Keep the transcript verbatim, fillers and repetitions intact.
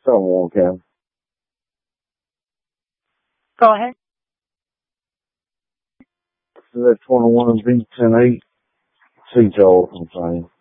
Someone can. Go ahead. This is that twenty-one B ten eight. C. Joel from Fame.